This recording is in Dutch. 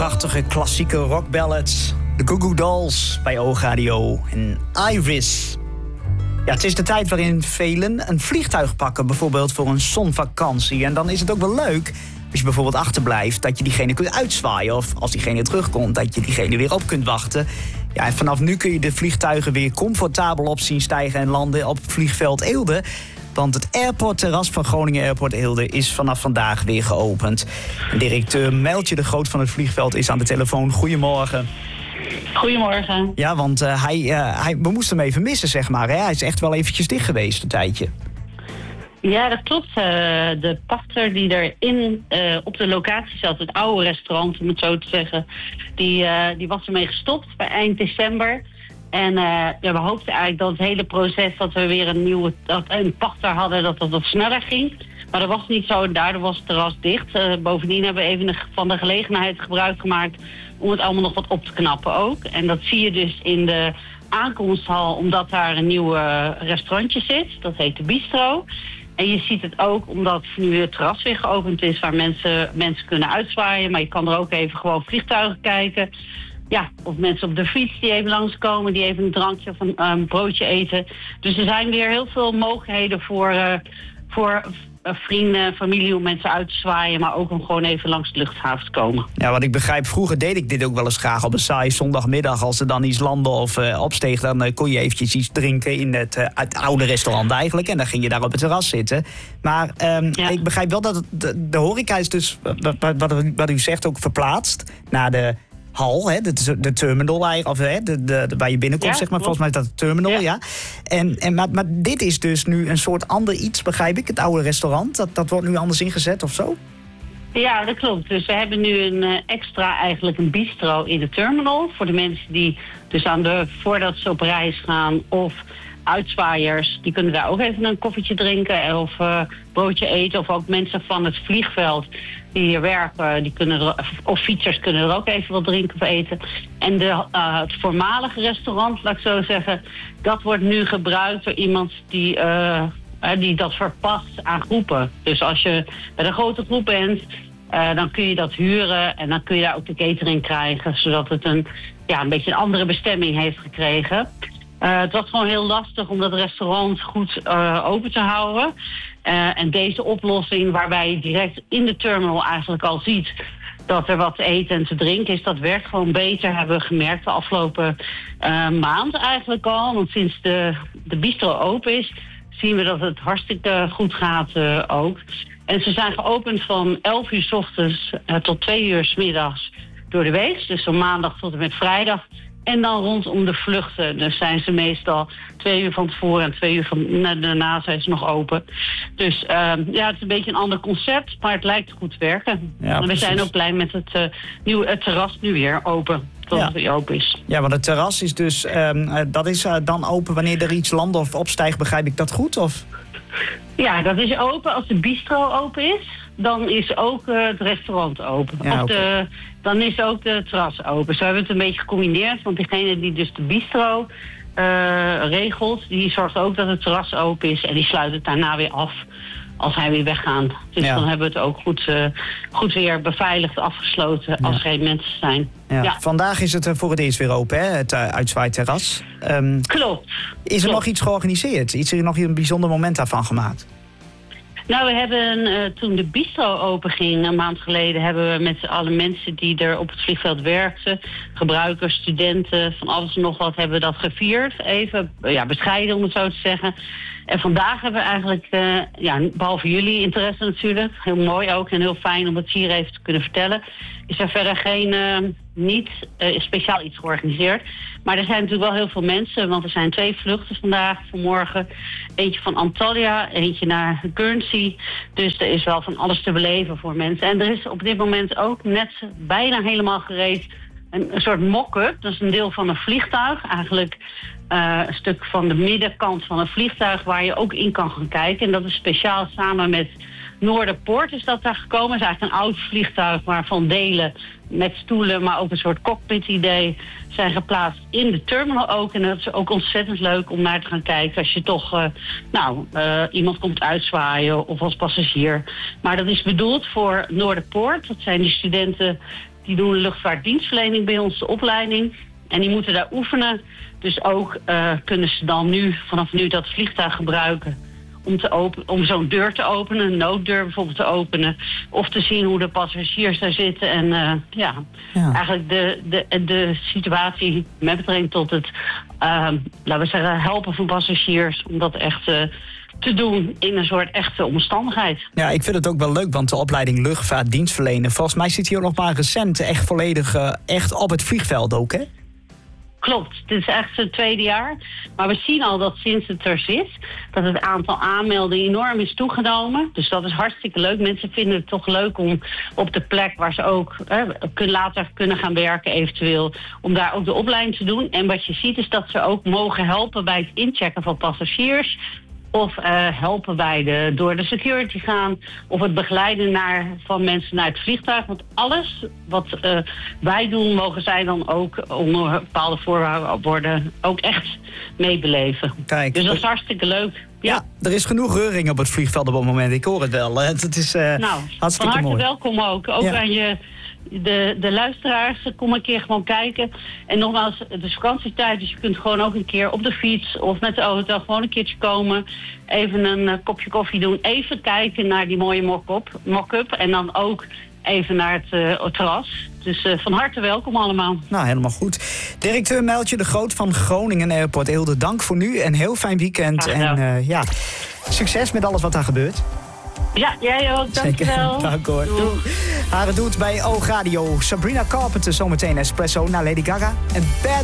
prachtige klassieke rockballads. De Goo Goo Dolls bij Oogradio en Iris. Ja, het is de tijd waarin velen een vliegtuig pakken, bijvoorbeeld voor een zonvakantie. En dan is het ook wel leuk, als je bijvoorbeeld achterblijft, dat je diegene kunt uitzwaaien. Of als diegene terugkomt, dat je diegene weer op kunt wachten. Ja, en vanaf nu kun je de vliegtuigen weer comfortabel op zien stijgen en landen op vliegveld Eelde. Want het airportterras van Groningen Airport Eelde is vanaf vandaag weer geopend. Directeur Mijltje de Groot van het vliegveld is aan de telefoon. Goedemorgen. Goedemorgen. Ja, want we moesten hem even missen, zeg maar. Hè? Hij is echt wel eventjes dicht geweest, een tijdje. Ja, dat klopt. De pachter die erin op de locatie zat, het oude restaurant, om het zo te zeggen, die was ermee gestopt bij eind december. En we hoopten eigenlijk dat het hele proces, dat we weer een pachter hadden, dat wat sneller ging. Maar dat was niet zo en daardoor was het terras dicht. Bovendien hebben we even van de gelegenheid gebruik gemaakt om het allemaal nog wat op te knappen ook. En dat zie je dus in de aankomsthal, omdat daar een nieuw restaurantje zit. Dat heet de Bistro. En je ziet het ook omdat nu het terras weer geopend is, waar mensen kunnen uitzwaaien. Maar je kan er ook even gewoon vliegtuigen kijken. Ja, of mensen op de fiets die even langskomen, die even een drankje of een broodje eten. Dus er zijn weer heel veel mogelijkheden voor vrienden, familie om mensen uit te zwaaien, maar ook om gewoon even langs de luchthaven te komen. Ja, wat ik begrijp, vroeger deed ik dit ook wel eens graag op een saaie zondagmiddag. Als er dan iets landde of opsteeg, dan kon je eventjes iets drinken in het oude restaurant eigenlijk. En dan ging je daar op het terras zitten. Maar ik begrijp wel dat de horeca is dus, wat u zegt, ook verplaatst naar de hal, hè, de terminal, of waar je binnenkomt, ja, zeg maar. Volgens mij is dat de terminal, ja. Maar dit is dus nu een soort ander iets, begrijp ik, het oude restaurant. Dat wordt nu anders ingezet of zo? Ja, dat klopt. Dus we hebben nu een bistro in de terminal voor de mensen die dus voordat ze op reis gaan of uitzwaaiers, die kunnen daar ook even een koffietje drinken of broodje eten. Of ook mensen van het vliegveld die hier werken, of fietsers kunnen er ook even wat drinken of eten. En het voormalige restaurant, laat ik zo zeggen, dat wordt nu gebruikt door iemand die dat verpast aan groepen. Dus als je bij een grote groep bent, dan kun je dat huren en dan kun je daar ook de catering krijgen, zodat het een beetje een andere bestemming heeft gekregen. Het was gewoon heel lastig om dat restaurant goed open te houden. En deze oplossing, waarbij je direct in de terminal eigenlijk al ziet dat er wat te eten en te drinken is, dat werkt gewoon beter, hebben we gemerkt de afgelopen maand eigenlijk al. Want sinds de bistro open is, zien we dat het hartstikke goed gaat ook. En ze zijn geopend van 11 uur 's ochtends tot 2 uur 's middags door de week. Dus van maandag tot en met vrijdag. En dan rondom de vluchten. Dus zijn ze meestal 2 uur van tevoren en 2 uur daarna zijn ze nog open. Dus het is een beetje een ander concept, maar het lijkt goed te werken. Ja, en we zijn ook blij met het terras nu weer open. Tot het weer open is. Ja, want het terras is dus dat is dan open wanneer er iets landt of opstijgt, begrijp ik dat goed? Of? Ja, dat is open als de bistro open is. Dan is ook het restaurant open. Ja, dan is ook de terras open. Zo hebben we het een beetje gecombineerd. Want degene die dus de bistro regelt, die zorgt ook dat het terras open is. En die sluit het daarna weer af als hij weer weggaat. Dus dan hebben we het ook goed weer beveiligd afgesloten als er geen mensen zijn. Ja. Ja. Vandaag is het voor het eerst weer open, hè? Het uitzwaaiterras. Klopt. Is er nog iets georganiseerd? Is er nog een bijzonder moment daarvan gemaakt? Nou, we hebben toen de bistro openging een maand geleden, hebben we met alle mensen die er op het vliegveld werkten, gebruikers, studenten, van alles en nog wat, hebben we dat gevierd. Even bescheiden om het zo te zeggen. En vandaag hebben we eigenlijk, behalve jullie interesse natuurlijk, heel mooi ook en heel fijn om het hier even te kunnen vertellen, is er verder geen niet speciaal iets georganiseerd. Maar er zijn natuurlijk wel heel veel mensen, want er zijn 2 vluchten vanmorgen. Eentje van Antalya, eentje naar Guernsey. Dus er is wel van alles te beleven voor mensen. En er is op dit moment ook net bijna helemaal gereed een soort mock-up. Dat is een deel van een vliegtuig. Eigenlijk een stuk van de middenkant van een vliegtuig waar je ook in kan gaan kijken. En dat is speciaal samen met Noorderpoort is dat daar gekomen. Het is eigenlijk een oud vliegtuig waarvan delen met stoelen, maar ook een soort cockpit-idee zijn geplaatst in de terminal ook. En dat is ook ontzettend leuk om naar te gaan kijken als je toch iemand komt uitzwaaien of als passagier. Maar dat is bedoeld voor Noorderpoort. Dat zijn die studenten die doen luchtvaartdienstverlening bij ons, de opleiding. En die moeten daar oefenen. Dus ook kunnen ze dan vanaf nu dat vliegtuig gebruiken om zo'n deur te openen, een nooddeur bijvoorbeeld te openen. Of te zien hoe de passagiers daar zitten. En eigenlijk de situatie met betrekking tot het, laten we zeggen, helpen van passagiers. Om dat echt te doen in een soort echte omstandigheid. Ja, ik vind het ook wel leuk, want de opleiding luchtvaartdienstverlenen, volgens mij zit hier ook nog maar recent echt volledig echt op het vliegveld ook, hè? Klopt, dit is echt het 2e jaar. Maar we zien al dat sinds het er zit, dat het aantal aanmeldingen enorm is toegenomen. Dus dat is hartstikke leuk. Mensen vinden het toch leuk om op de plek waar ze ook later kunnen gaan werken eventueel, om daar ook de opleiding te doen. En wat je ziet is dat ze ook mogen helpen bij het inchecken van passagiers. Of helpen bij door de security gaan. Of het begeleiden van mensen naar het vliegtuig. Want alles wat wij doen, mogen zij dan ook onder bepaalde voorwaarden ook echt meebeleven. Kijk, dus dat is hartstikke leuk. Ja, er is genoeg reuring op het vliegveld op het moment. Ik hoor het wel. Het is hartstikke van harte mooi. Welkom ook. Ook aan de luisteraars, kom een keer gewoon kijken. En nogmaals, het is vakantietijd, dus je kunt gewoon ook een keer op de fiets of met de auto gewoon een keertje komen. Even een kopje koffie doen. Even kijken naar die mooie mock-up. En dan ook even naar het terras. Dus van harte welkom allemaal. Nou, helemaal goed. Directeur Mijltje de Groot van Groningen Airport Eelde, dank voor nu. Een heel fijn weekend. En succes met alles wat daar gebeurt. Ja, jij ook. Dankjewel. Dank hoor. Haren doet bij Oog Radio. Sabrina Carpenter zometeen Espresso naar Lady Gaga. En Bad